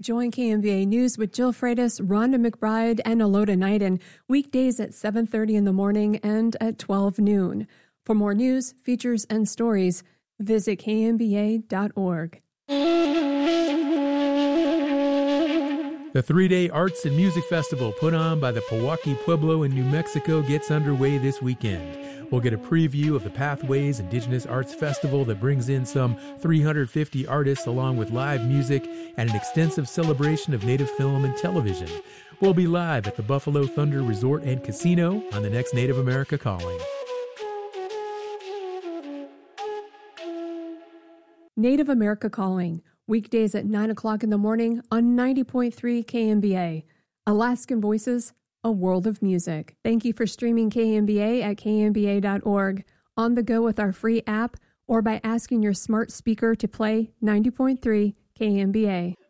Join KMBA News with Jill Freitas, Rhonda McBride, and Alota Knighton, weekdays at 7:30 in the morning and at 12 noon. For more news, features, and stories, visit kmba.org. The three-day Arts and Music Festival put on by the Pewaukee Pueblo in New Mexico gets underway this weekend. We'll get a preview of the Pathways Indigenous Arts Festival that brings in some 350 artists along with live music and an extensive celebration of Native film and television. We'll be live at the Buffalo Thunder Resort and Casino on the next Native America Calling. Native America Calling, weekdays at 9 o'clock in the morning on 90.3 KMBA. Alaskan Voices, a world of music. Thank you for streaming KMBA at kmba.org, on the go with our free app, or by asking your smart speaker to play 90.3 KMBA.